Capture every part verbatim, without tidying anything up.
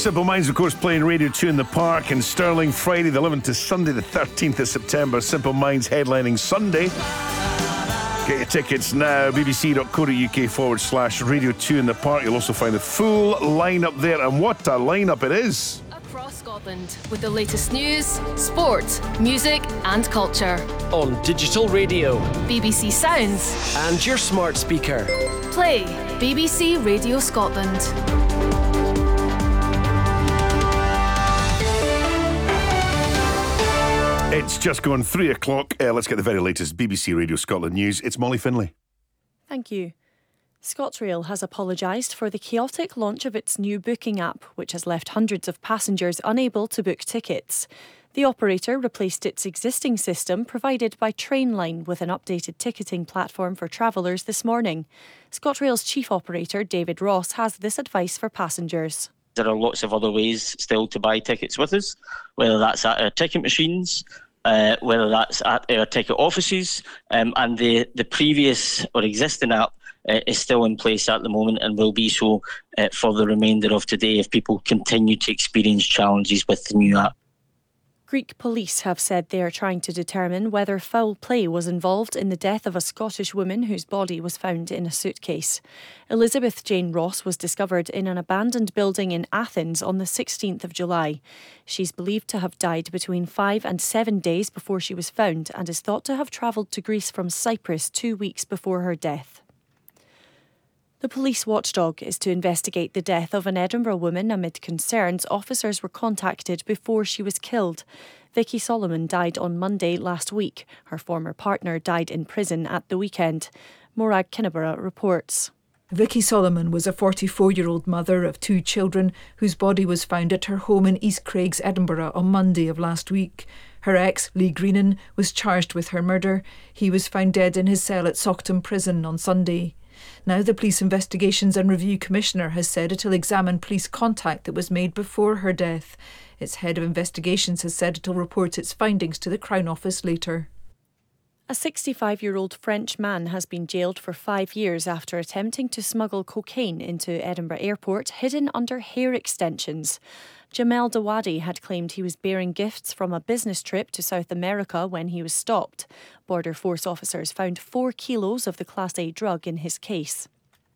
Simple Minds, of course, playing Radio two in the Park in Stirling, Friday the eleventh to Sunday the thirteenth of September. Simple Minds headlining Sunday. Get your tickets now, bbc.co.uk forward slash Radio two in the Park. You'll also find the full lineup there, and what a lineup it is. Across Scotland, with the latest news, sport, music and culture. On digital radio, B B C Sounds, and your smart speaker. Play B B C Radio Scotland. It's just gone three o'clock. Uh, let's get the very latest B B C Radio Scotland news. It's Molly Finlay. Thank you. ScotRail has apologised for the chaotic launch of its new booking app, which has left hundreds of passengers unable to book tickets. The operator replaced its existing system provided by Trainline with an updated ticketing platform for travellers this morning. ScotRail's chief operator, David Ross, has this advice for passengers. There are lots of other ways still to buy tickets with us, whether that's at our ticket machines, uh, whether that's at our ticket offices, um, and the, the previous or existing app uh, is still in place at the moment and will be so uh, for the remainder of today if people continue to experience challenges with the new app. Greek police have said they are trying to determine whether foul play was involved in the death of a Scottish woman whose body was found in a suitcase. Elizabeth Jane Ross was discovered in an abandoned building in Athens on the sixteenth of July. She's believed to have died between five and seven days before she was found and is thought to have travelled to Greece from Cyprus two weeks before her death. The police watchdog is to investigate the death of an Edinburgh woman amid concerns officers were contacted before she was killed. Vicky Solomon died on Monday last week. Her former partner died in prison at the weekend. Morag Kinnaborough reports. Vicky Solomon was a forty-four-year-old mother of two children whose body was found at her home in East Craigs, Edinburgh on Monday of last week. Her ex, Lee Greenan, was charged with her murder. He was found dead in his cell at Saughton Prison on Sunday. Now the Police Investigations and Review Commissioner has said it'll examine police contact that was made before her death. Its head of investigations has said it'll report its findings to the Crown Office later. A sixty-five-year-old French man has been jailed for five years after attempting to smuggle cocaine into Edinburgh Airport hidden under hair extensions. Jamel Dawadi had claimed he was bearing gifts from a business trip to South America when he was stopped. Border Force officers found four kilos of the Class A drug in his case.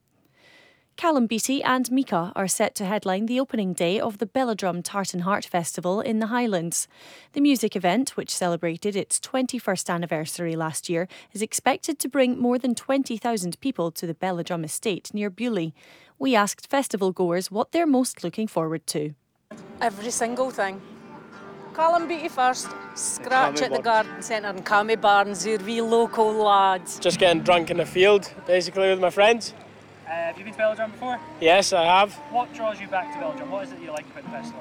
Callum Beattie and Mika are set to headline the opening day of the Belladrum Tartan Heart Festival in the Highlands. The music event, which celebrated its twenty-first anniversary last year, is expected to bring more than twenty thousand people to the Belladrum estate near Bewley. We asked festival goers what they're most looking forward to. Every single thing. Callum Beattie first, scratch at the garden centre and Cammy Barnes, your wee local lads. Just getting drunk in the field, basically, with my friends. Uh, have you been to Belladrum before? Yes, I have. What draws you back to Belladrum? What is it you like about the festival?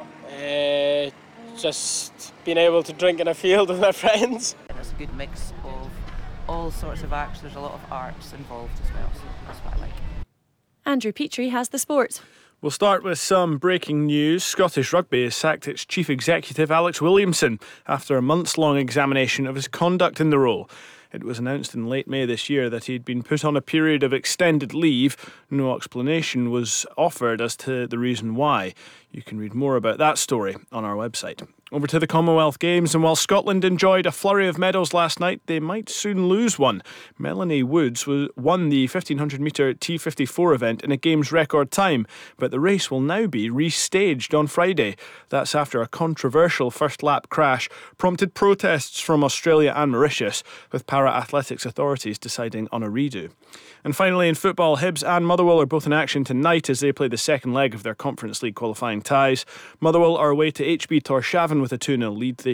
Uh, just being able to drink in a field with my friends. It's a good mix of all sorts of acts. There's a lot of arts involved as well, so that's what I like. Andrew Petrie has the sport. We'll start with some breaking news. Scottish Rugby has sacked its chief executive, Alex Williamson, after a months-long examination of his conduct in the role. It was announced in late May this year that he'd been put on a period of extended leave. No explanation was offered as to the reason why. You can read more about that story on our website. Over to the Commonwealth Games, and while Scotland enjoyed a flurry of medals last night, they might soon lose one. Melanie Woods won the fifteen hundred metre T fifty-four event in a Games record time, but the race will now be restaged on Friday. That's after a controversial first lap crash prompted protests from Australia and Mauritius, with para-athletics authorities deciding on a redo. And finally, in football, Hibs and Motherwell are both in action tonight as they play the second leg of their Conference League qualifying ties. Motherwell are away to H B Tórshavn with a two nil lead. They